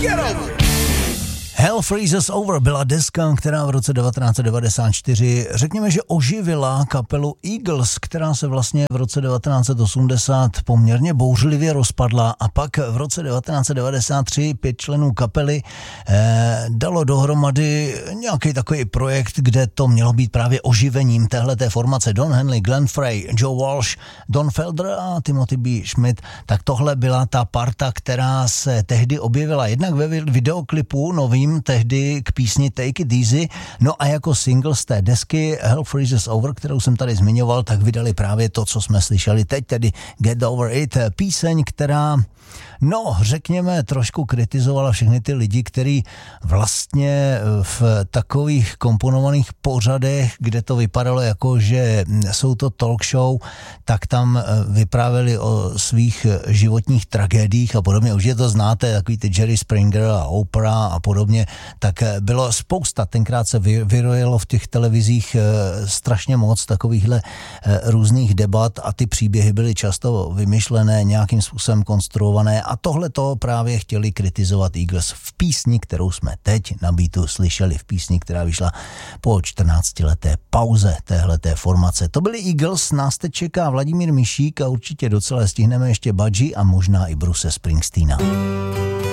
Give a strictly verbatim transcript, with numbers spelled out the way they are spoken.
Get over it. Hell Freezes Over byla deska, která v roce devatenáct set devadesát čtyři, řekněme, že oživila kapelu Eagles, která se vlastně v roce devatenáct set osmdesát poměrně bouřlivě rozpadla a pak v roce devatenáct set devadesát tři pět členů kapely eh, dalo dohromady nějaký takový projekt, kde to mělo být právě oživením téhleté formace. Don Henley, Glenn Frey, Joe Walsh, Don Felder a Timothy B. Schmidt. Tak tohle byla ta parta, která se tehdy objevila jednak ve videoklipu novým tehdy k písni Take It Easy, no a jako single z té desky Hell Freezes Over, kterou jsem tady zmiňoval, tak vydali právě to, co jsme slyšeli teď, tedy Get Over It, píseň, která no, řekněme, trošku kritizovala všechny ty lidi, kteří vlastně v takových komponovaných pořadech, kde to vypadalo jako, že jsou to talk show, tak tam vyprávěli o svých životních tragédiích a podobně. Už je to znáte, takový ty Jerry Springer a Oprah a podobně, tak bylo spousta. Tenkrát se vyrojilo v těch televizích strašně moc takovýchhle různých debat a ty příběhy byly často vymyšlené, nějakým způsobem konstruované a tohle to právě chtěli kritizovat Eagles v písni, kterou jsme teď na beatu slyšeli, v písni, která vyšla po čtrnáctileté pauze téhleté formace. To byli Eagles, nás teď čeká Vladimír Mišík a určitě docela stihneme ještě Budgie a možná i Bruce Springsteena.